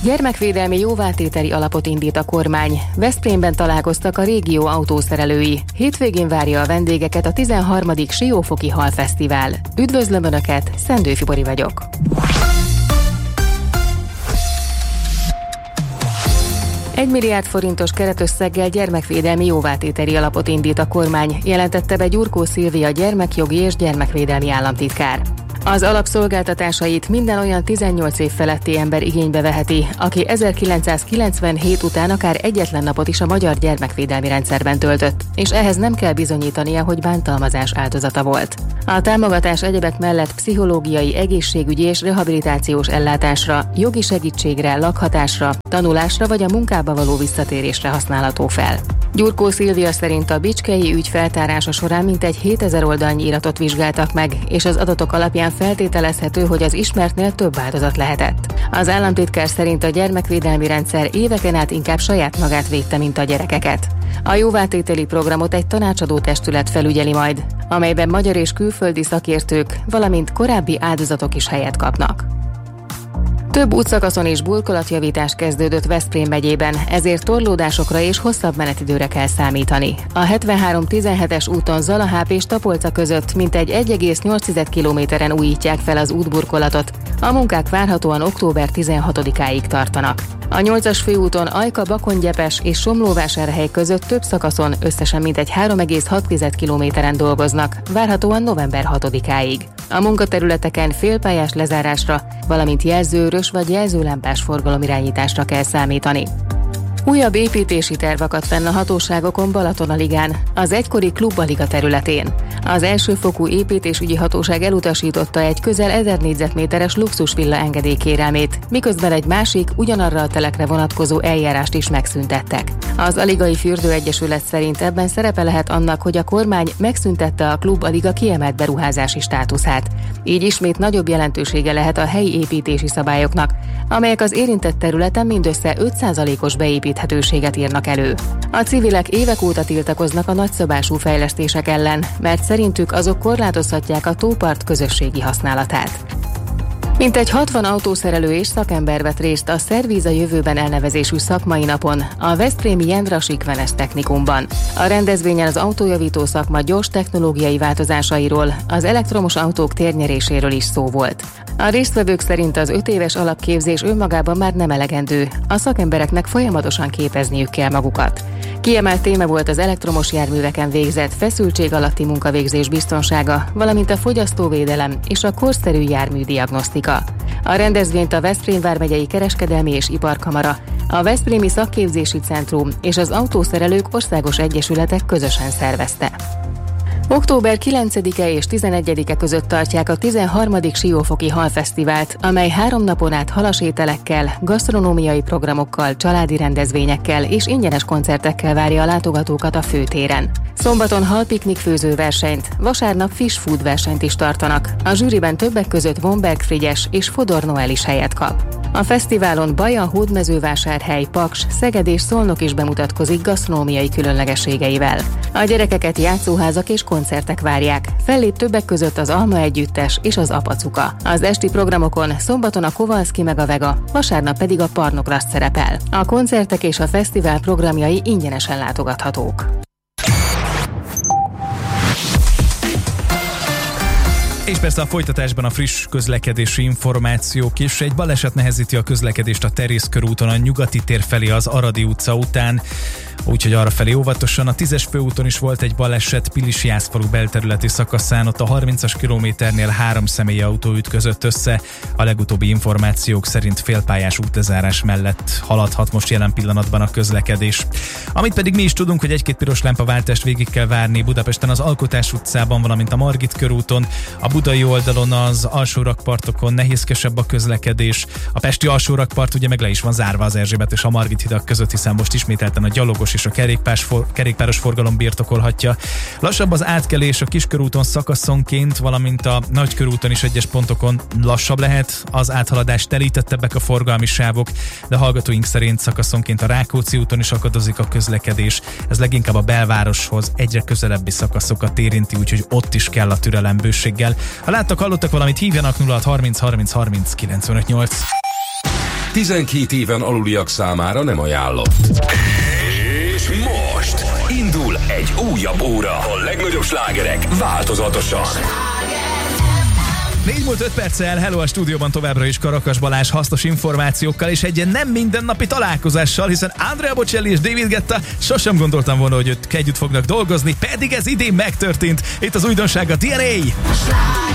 Gyermekvédelmi jóvátételi alapot indít a kormány. Veszprémben találkoztak a régió autószerelői. Hétvégén várja a vendégeket a 13. Siófoki Halfesztivál. Üdvözlöm Önöket, Szendőfi Bori vagyok. $1 milliárd forintos keretösszeggel gyermekvédelmi jóvátételi alapot indít a kormány, jelentette be Gyurkó Szilvia gyermekjogi és gyermekvédelmi államtitkár. Az alapszolgáltatásait minden olyan 18 év feletti ember igénybe veheti, aki 1997 után akár egyetlen napot is a magyar gyermekvédelmi rendszerben töltött, és ehhez nem kell bizonyítania, hogy bántalmazás áldozata volt. A támogatás egyebek mellett pszichológiai, egészségügyi és rehabilitációs ellátásra, jogi segítségre, lakhatásra, tanulásra vagy a munkába való visszatérésre használható fel. Gyurkó Szilvia szerint a bicskei ügy feltárása során mintegy 7000 oldalnyi iratot vizsgáltak meg, és az adatok alapján feltételezhető, hogy az ismertnél több áldozat lehetett. Az államtitkár szerint a gyermekvédelmi rendszer éveken át inkább saját magát védte, mint a gyerekeket. A jóvátételi programot egy tanácsadó testület felügyeli majd, amelyben magyar és külföldi szakértők, valamint korábbi áldozatok is helyet kapnak. Több útszakaszon is burkolatjavítás kezdődött Veszprém megyében, ezért torlódásokra és hosszabb menetidőre kell számítani. A 73-17-es úton Zalaháp és Tapolca között mintegy 1,8 kilométeren újítják fel az útburkolatot. A munkák várhatóan október 16-áig tartanak. A 8-as főúton Ajka-Bakongyepes és Somlóvásárhely között több szakaszon összesen mintegy 3,6 kilométeren dolgoznak, várhatóan november 6-áig. A munkaterületeken félpályás lezárásra, valamint jelzőörös vagy jelzőlámpás forgalomirányításra kell számítani. Újabb építési terv akadt fenn a hatóságokon Balatonaligán, az egykori Klubbaliga területén. Az elsőfokú építésügyi hatóság elutasította egy közel 1000 négyzetméteres luxusvilla engedélykérelmét, miközben egy másik, ugyanarra a telekre vonatkozó eljárást is megszüntettek. Az Aligai Fürdőegyesület szerint ebben szerepe lehet annak, hogy a kormány megszüntette a Klubbaliga kiemelt beruházási státuszát. Így ismét nagyobb jelentősége lehet a helyi építési szabályoknak, amelyek az érintett területen mindössze 5%-os beépíthetőséget írnak elő. A civilek évek óta tiltakoznak a nagyszabású fejlesztések ellen, mert szerintük azok korlátozhatják a tópart közösségi használatát. Mintegy 60 autószerelő és szakember vett részt a Szervíz a jövőben elnevezésű szakmai napon a veszprémi Jendra Sikvenes technikumban. A rendezvényen az autójavító szakma gyors technológiai változásairól, az elektromos autók térnyeréséről is szó volt. A résztvevők szerint az 5 éves alapképzés önmagában már nem elegendő, a szakembereknek folyamatosan képezniük kell magukat. Kiemelt téma volt az elektromos járműveken végzett feszültség alatti munkavégzés biztonsága, valamint a fogyasztóvédelem és a korszerű járműdiagnosztika. A rendezvényt a Veszprém vármegyei Kereskedelmi és Iparkamara, a Veszprémi Szakképzési Centrum és az Autószerelők Országos Egyesületek közösen szervezte. Október 9-e és 11-e között tartják a 13. Siófoki Halfesztivált, amely 3 napon át halasételekkel, gasztronómiai programokkal, családi rendezvényekkel és ingyenes koncertekkel várja a látogatókat a főtéren. Szombaton halpiknik főző versenyt, vasárnap fish food versenyt is tartanak. A zsűriben többek között Vomberg Frigyes és Fodor Noel is helyet kap. A fesztiválon Baja, Hódmezővásárhely, Paks, Szeged és Szolnok is bemutatkozik gasztronómiai különlegességeivel. A gyerekeket játszóházak és koncertek várják. Fellép többek között az Alma Együttes és az Apacuka. Az esti programokon szombaton a Kovalszki meg a Vega, vasárnap pedig a Parnograszt szerepel. A koncertek és a fesztivál programjai ingyenesen látogathatók. És persze a folytatásban a friss közlekedési információk is. Egy baleset nehezíti a közlekedést a Terész körúton a Nyugati tér felé az Aradi utca után, úgyhogy arrafelé óvatosan. A 10-es főúton is volt egy baleset Pilisi-Jászfalu belterületi szakaszán, ott a 30-as kilométernél 3 személyi autó ütközött össze. A legutóbbi információk szerint félpályás útlezárás mellett haladhat most jelen pillanatban a közlekedés. Amit pedig mi is tudunk, hogy egy-két piros lámpaváltást végig kell várni Budapesten az Alkotás utcában, valamint a Margit körúton, a budai oldalon az alsórakpartokon nehézkesebb a közlekedés. A pesti alsórakpart ugye meg le is van zárva az Erzsébet és a Margit hidak között, hiszen most ismételten a gyalogos és a kerékpáros forgalom birtokolhatja. Lassabb az átkelés a Kiskörúton szakaszonként, valamint a Nagykörúton is egyes pontokon lassabb lehet. Az áthaladás telítettebbek a forgalmi sávok, de hallgatóink szerint szakaszonként a Rákóczi úton is akadozik a közlekedés. Ez leginkább a belvároshoz egyre közelebbi szakaszokat érinti, úgyhogy ott is kell a türelem bőséggel. Ha láttak, hallottak valamit, hívjanak 06 30 30 30 958. 12 éven aluliak számára nem ajánlott. És most indul egy újabb óra. A legnagyobb slágerek változatosan. 4 múlt 5 perccel, hello a stúdióban továbbra is Karakas Balázs hasznos információkkal és egy nem mindennapi találkozással, hiszen Andrea Bocelli és David Guetta sosem gondoltam volna, hogy ők együtt fognak dolgozni, pedig ez idén megtörtént. Itt az újdonság, a DNA.